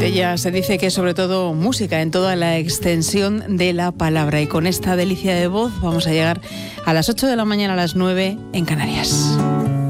Ella se dice que es sobre todo música en toda la extensión de la palabra, y con esta delicia de voz vamos a llegar a las 8 de la mañana, a las 9 en Canarias.